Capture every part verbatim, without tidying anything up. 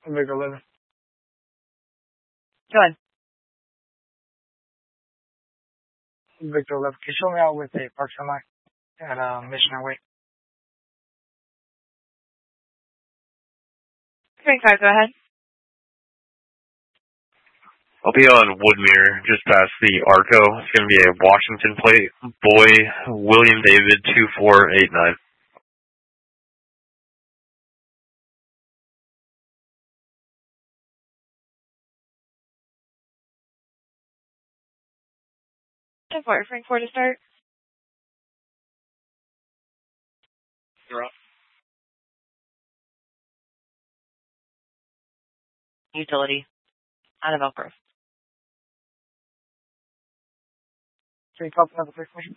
Victor eleven. Go ahead. Victor eleven. Can you show me out with a park semi at uh, Missionary Way? twenty-five, go ahead. I'll be on Woodmere, just past the Arco. It's going to be a Washington plate. Boy, William David, two four eight nine. ten four, Frank four to start. You're up. Utility. Out of Elk Grove. Three cup another information.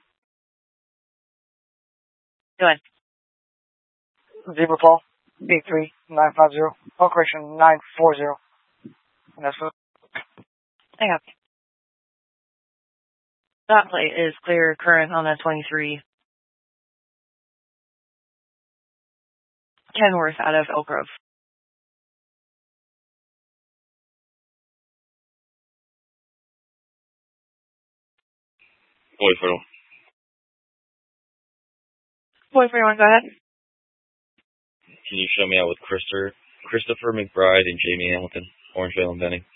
Go ahead. Zebra Paul, eight three nine five zero. Oh, correction, nine four zero. And that's what. I got you. That plate is clear current on that twenty-three. Kenworth out of Elk Grove. Boy, for Boy forty-one, go ahead. Can you show me out with Christopher, Christopher McBride and Jamie Hamilton, Orangevale and Benning?